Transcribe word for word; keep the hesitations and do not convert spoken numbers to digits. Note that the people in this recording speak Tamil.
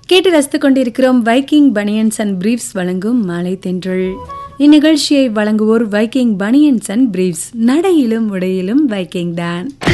கேட்டு ரசித்துக் கொண்டிருக்கிறோம் வைக்கிங் பனியன்ஸ் அண்ட் பிரீஃப்ஸ் வழங்கும் மாலை தென்றல். இந்நிகழ்ச்சியை வழங்குவோர் வைக்கிங் பனியன்ஸ் அண்ட் பிரீஃப்ஸ். நடையிலும் உடையிலும் வைக்கிங் தான்.